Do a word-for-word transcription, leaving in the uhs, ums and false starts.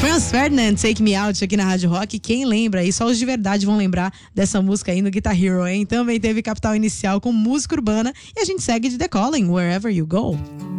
Franz Ferdinand, Take Me Out, aqui na Rádio Rock. Quem lembra aí, só os de verdade vão lembrar dessa música aí no Guitar Hero, hein? Também teve Capital Inicial com música urbana e a gente segue de The Calling, Wherever You Go.